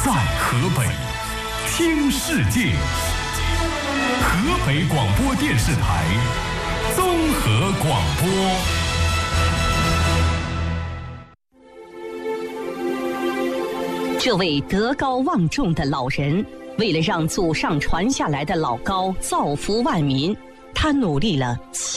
在河北听世界，河北广播电视台综合广播。 这位德高望重的老人，为了让祖上传下来的老高造福万民，他努力了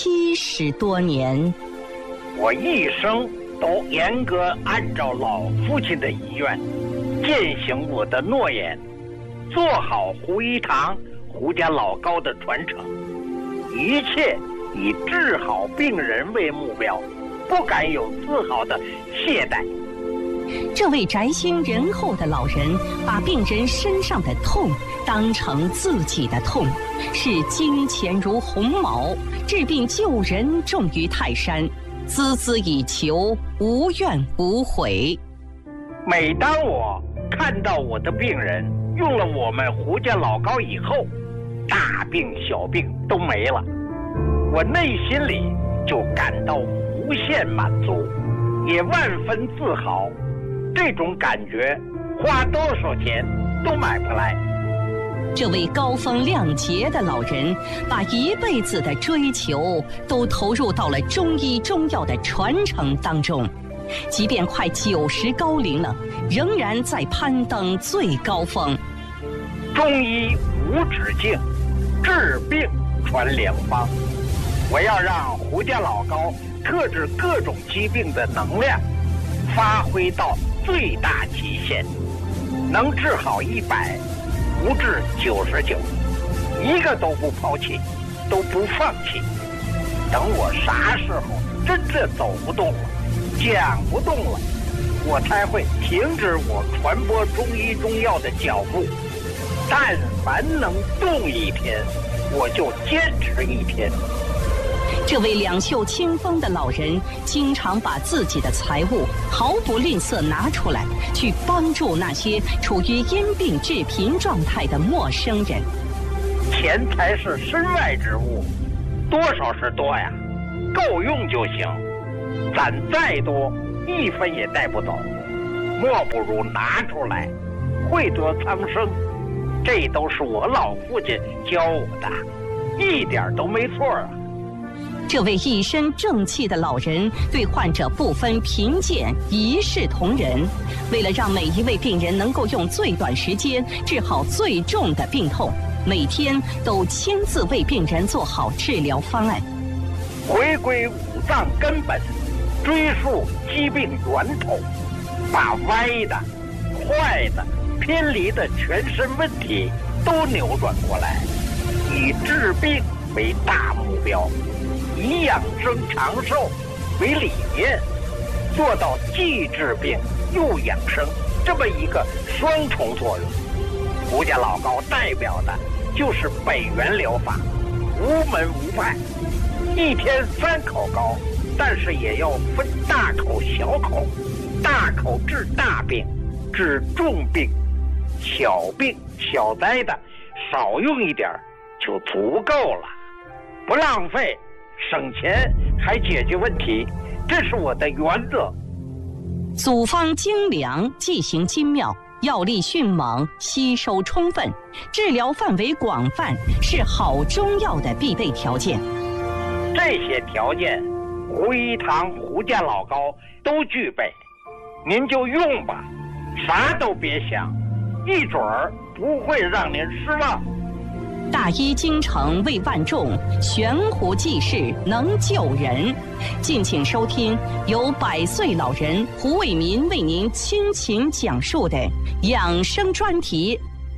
70多年。 我一生都严格按照老父亲的遗愿，践行我的诺言，做好胡一堂、胡家老高的传承，一切以治好病人为目标，不敢有丝毫的懈怠。 这位宅心仁厚的老人，把病人身上的痛当成自己的痛，视金钱如鸿毛，治病救人重于泰山，孜孜以求，无怨无悔。 每当我看到我的病人用了我们胡家老高以后，大病小病都没了，我内心里就感到无限满足，也万分自豪。这种感觉花多少钱都买不来。 这位高风亮节的老人，把一辈子的追求都投入到了中医中药的传承当中，即便快90高龄了，仍然在攀登最高峰。 中医无止境，治病传良方。我要让胡家老高克制各种疾病的能量发挥到最大极限，能治好100，不治99，一个都不抛弃，都不放弃。等我啥时候真正走不动了，讲不动了，我才会停止我传播中医中药的脚步。但凡能动一天，我就坚持一天。 这位两袖清风的老人，经常把自己的财物毫不吝啬拿出来，去帮助那些处于因病致贫状态的陌生人。 钱财是身外之物，多少是多呀，够用就行。攒再多，1分也带不走，莫不如拿出来，惠得苍生。这都是我老父亲教我的，一点都没错啊。 这位一身正气的老人，对患者不分贫贱，一视同仁。为了让每一位病人能够用最短时间治好最重的病痛，每天都亲自为病人做好治疗方案。 回归五脏根本，追溯疾病源头，把歪的、坏的、偏离的全身问题都扭转过来，以治病为大目标，以养生长寿为理念，做到既治病又养生这么一个双重作用。胡家老高代表的就是北元疗法，无门无派，一天3口高，但是也要分大口小口，大口治大病，治重病，小病小灾的少用一点就足够了，不浪费，省钱还解决问题，这是我的原则。 组方精良，剂型精妙，药力迅猛，吸收充分，治疗范围广泛，是好中药的必备条件。 这些条件，胡一堂、胡家老高都具备，您就用吧，啥都别想，一准儿不会让您失望。 大医精诚为万众，悬壶济世能救人。敬请收听由100岁老人胡卫民为您倾情讲述的养生专题。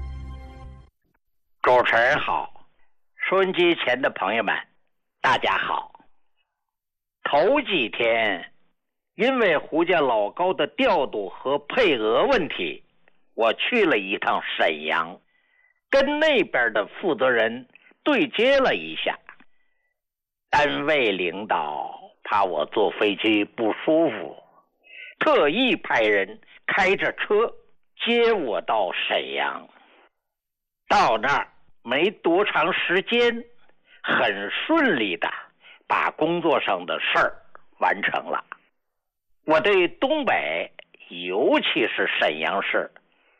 主持人好，收音机前的朋友们大家好。头几天因为胡家老高的调度和配额问题，我去了一趟沈阳，跟那边的负责人对接了一下。单位领导怕我坐飞机不舒服，特意派人开着车接我到沈阳。到那儿没多长时间，很顺利的把工作上的事儿完成了。我对东北，尤其是沈阳市，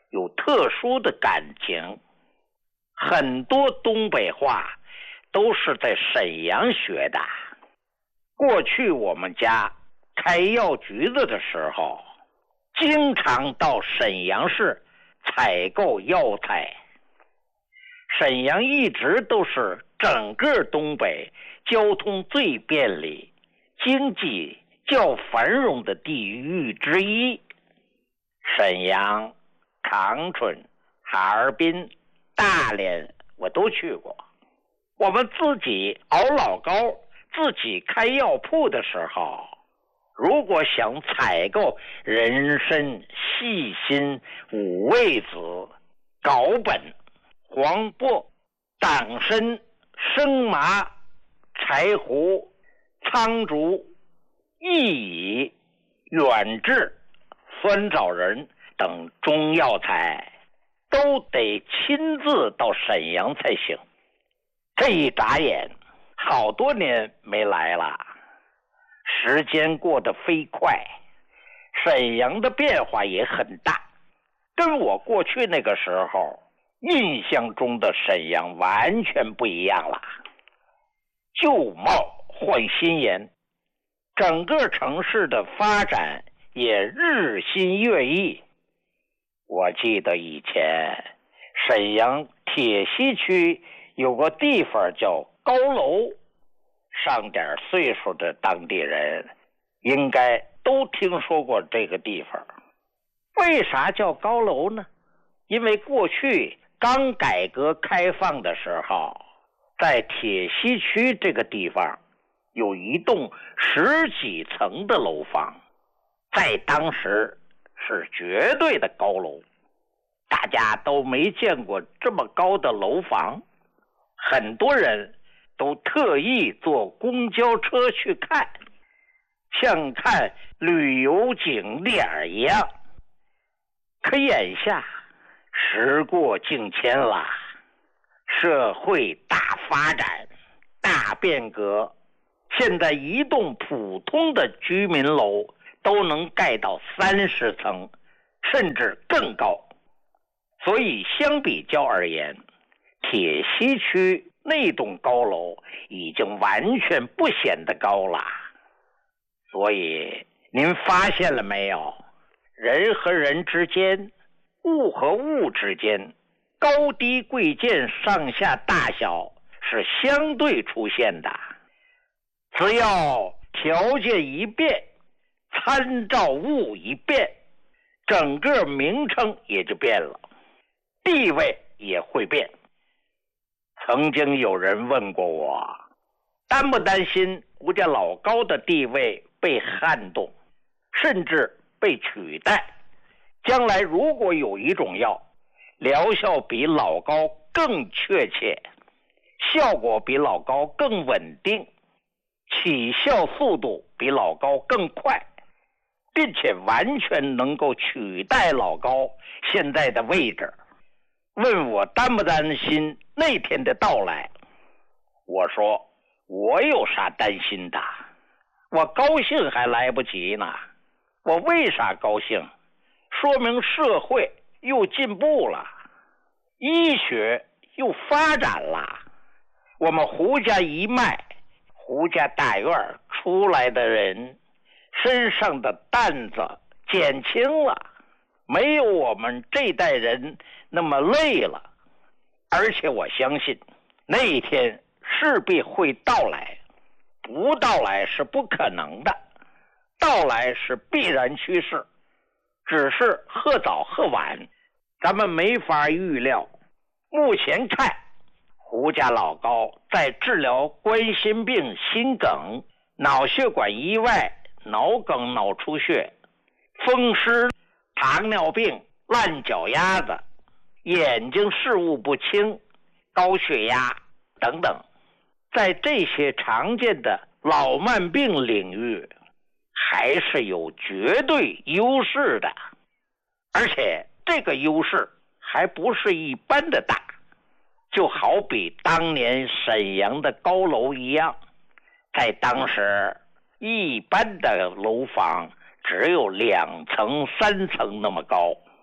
有特殊的感情。很多东北话都是在沈阳学的。过去我们家开药局子的时候，经常到沈阳市采购药材。沈阳一直都是整个东北交通最便利、经济较繁荣的地域之一。沈阳、长春、哈尔滨、大连我都去过。我们自己熬老膏、自己开药铺的时候，如果想采购人参、细辛、五味子、藁本、黄柏、党参、生麻、柴胡、苍竹、薏苡、远志、酸枣仁等中药材，都得亲自到沈阳才行。这一眨眼，好多年没来了，时间过得飞快，沈阳的变化也很大，跟我过去那个时候印象中的沈阳完全不一样了。旧貌换新颜，整个城市的发展也日新月异。我记得以前沈阳铁西区有个地方叫高楼，上点岁数的当地人应该都听说过这个地方。为啥叫高楼呢？因为过去刚改革开放的时候，在铁西区这个地方有一栋10几层的楼房，在当时是绝对的高楼，大家都没见过这么高的楼房，很多人都特意坐公交车去看，像看旅游景点一样。可眼下时过境迁了，社会大发展、大变革，现在一栋普通的居民楼都能盖到30层，甚至更高。所以相比较而言，铁西区那栋高楼已经完全不显得高了。所以您发现了没有，人和人之间、物和物之间，高低贵贱、上下大小是相对出现的。只要条件一变，参照物一变，整个名称也就变了，地位也会变。曾经有人问过我，担不担心胡家老高的地位被撼动，甚至被取代？将来如果有一种药，疗效比老高更确切，效果比老高更稳定，起效速度比老高更快，并且完全能够取代老高现在的位置，问我担不担心那天的到来？我说我有啥担心的，我高兴还来不及呢。我为啥高兴？说明社会又进步了，医学又发展了，我们胡家一脉、胡家大院出来的人身上的担子减轻了，没有我们这代人那么累了。而且我相信那一天势必会到来，不到来是不可能的，到来是必然趋势，只是或早或晚，咱们没法预料。目前看，胡家老高在治疗冠心病、心梗、脑血管意外、脑梗、脑出血、风湿、糖尿病、烂脚丫子、眼睛视物不清、高血压等等，在这些常见的老慢病领域还是有绝对优势的，而且这个优势还不是一般的大，就好比当年沈阳的高楼一样，在当时一般的楼房只有2层、3层那么高，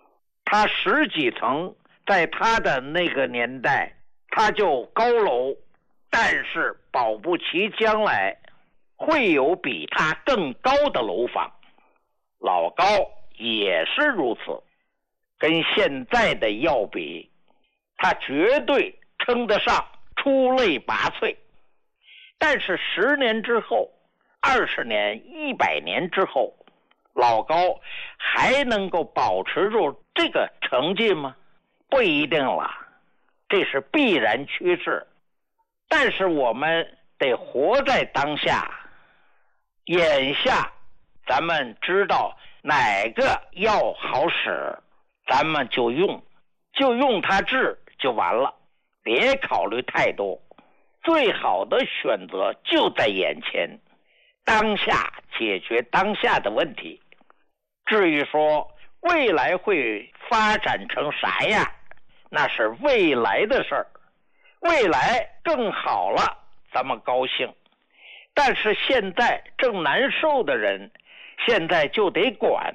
它10几层，在它的那个年代，它就高楼，但是保不齐将来会有比它更高的楼房。老高也是如此，跟现在的要比，它绝对称得上出类拔萃。但是10年之后、20年、100年之后，老高还能够保持住这个成绩吗？不一定了，这是必然趋势。但是我们得活在当下，眼下咱们知道哪个药好使，咱们就用它治就完了，别考虑太多。最好的选择就在眼前，当下解决当下的问题。至于说未来会发展成啥样，那是未来的事儿。未来更好了，咱们高兴。但是现在正难受的人，现在就得管，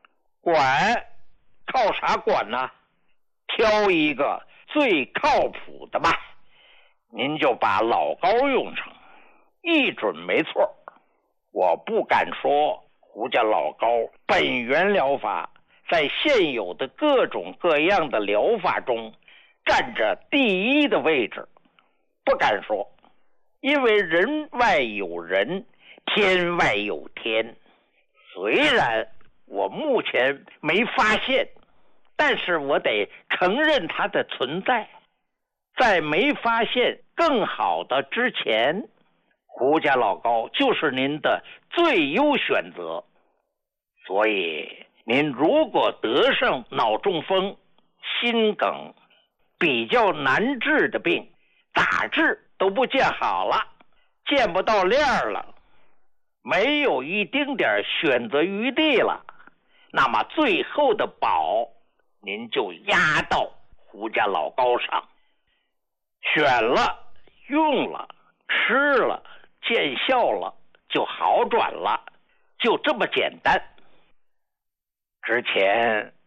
靠啥管呢？挑一个最靠谱的吧，您就把老高用上，一准没错。我不敢说胡家老高本源疗法在现有的各种各样的疗法中占着第一的位置，不敢说，因为人外有人，天外有天。虽然我目前没发现，但是我得承认它的存在。在没发现更好的之前，胡家老高就是您的最优选择。所以您如果得上脑中风、心梗比较难治的病，咋治都不见好了，见不到链了，没有一丁点选择余地了，那么最后的宝您就压到胡家老高上，选了、用了、吃了、见效了，就好转了，就这么简单。之前